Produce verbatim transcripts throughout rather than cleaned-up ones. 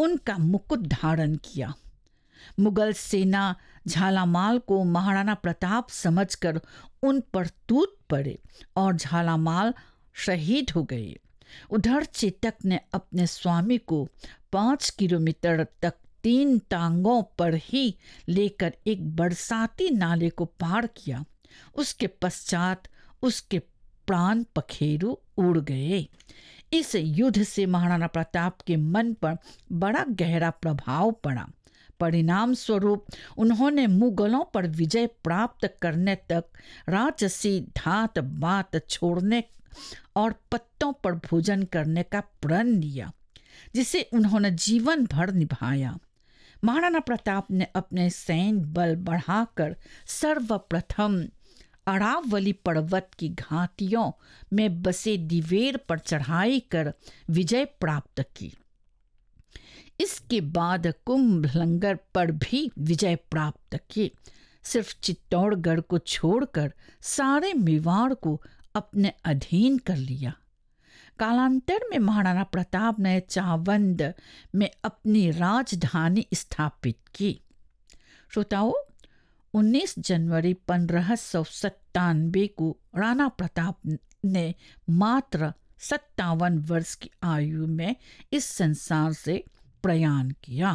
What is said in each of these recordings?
उनका मुकुट धारण किया। मुगल सेना झालामाल को महाराणा प्रताप समझकर उन पर टूट पड़े और झालामाल शहीद हो गए। उधर चेतक ने अपने स्वामी को पाँच किलोमीटर तक तीन टांगों पर ही लेकर एक बरसाती नाले को पार किया। उसके पश्चात उसके प्राण पखेरु उड़ गए। इस युद्ध से महाराणा प्रताप के मन पर बड़ा गहरा प्रभाव पड़ा। परिणाम स्वरूप उन्होंने मुगलों पर विजय प्राप्त करने तक राजसी धात बात छोड़ने और पत्तों पर भोजन करने का प्रण लिया, जिसे उन्होंने जीवन भर निभाया। महाराणा प्रताप ने अपने सैन्य बल बढ़ाकर सर्वप्रथम अरावली पर्वत की घाटियों में बसे दिवेर पर चढ़ाई कर विजय प्राप्त की। इसके बाद कुंभलंगर पर भी विजय प्राप्त की। सिर्फ चित्तौड़गढ़ को छोड़कर सारे मेवाड़ को अपने अधीन कर लिया। कालांतर में महाराणा प्रताप ने चावंद में अपनी राजधानी स्थापित की। श्रोताओं, उन्नीस जनवरी पंद्रह सौ सत्तानवे को राणा प्रताप ने मात्र सत्तावन वर्ष की आयु में इस संसार से प्रयाण किया।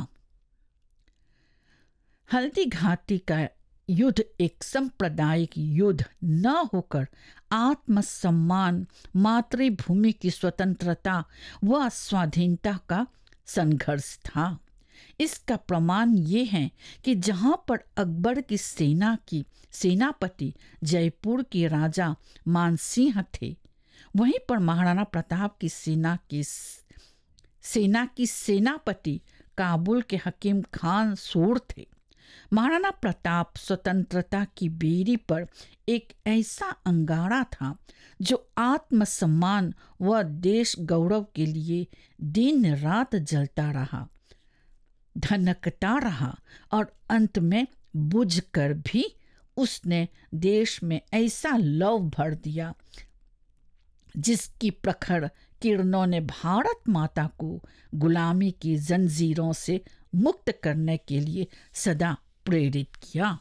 हल्दी घाटी का युद्ध एक सांप्रदायिक युद्ध न होकर आत्मसम्मान, मातृभूमि की स्वतंत्रता व स्वाधीनता का संघर्ष था। इसका प्रमाण ये है कि जहाँ पर अकबर की सेना की सेनापति जयपुर के राजा मानसिंह थे, वहीं पर महाराणा प्रताप की सेना की सेना की सेनापति काबुल के हकीम खान सूर थे। महाराणा प्रताप स्वतंत्रता की बेरी पर एक ऐसा अंगारा था जो आत्मसम्मान व देश गौरव के लिए दिन रात जलता रहा, धनकता रहा और अंत में बुझकर भी उसने देश में ऐसा लौ भर दिया जिसकी प्रखर किरणों ने भारत माता को गुलामी की जंजीरों से मुक्त करने के लिए सदा प्रेरित किया।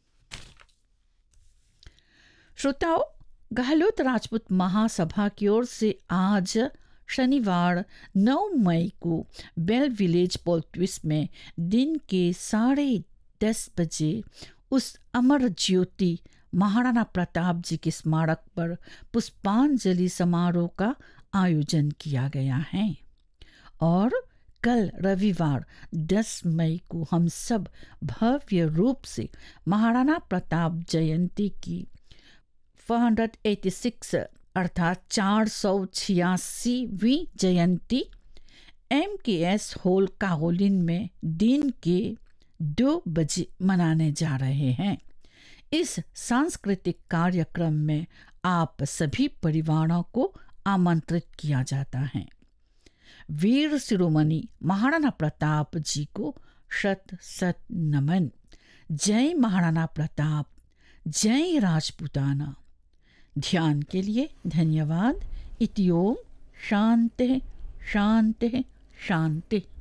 श्रोताओ, गहलोत राजपूत महासभा की ओर से आज शनिवार नौ मई को बेल विलेज पोल्ट्विस में दिन के साढ़े दस बजे उस अमर ज्योति महाराणा प्रताप जी के स्मारक पर पुष्पांजलि समारोह का आयोजन किया गया है और कल रविवार दस मई को हम सब भव्य रूप से महाराणा प्रताप जयंती की चार सौ छियासी अर्थात चार सौ छियासीवीं जयंती एम के एस हॉल कागोलिन में दिन के दो बजे मनाने जा रहे हैं। इस सांस्कृतिक कार्यक्रम में आप सभी परिवारों को आमंत्रित किया जाता है। वीर शिरोमणि महाराणा प्रताप जी को शत शत नमन। जय महाराणा प्रताप, जय राजपूताना। ध्यान के लिए धन्यवाद। इति ओम शांति शांति शांति।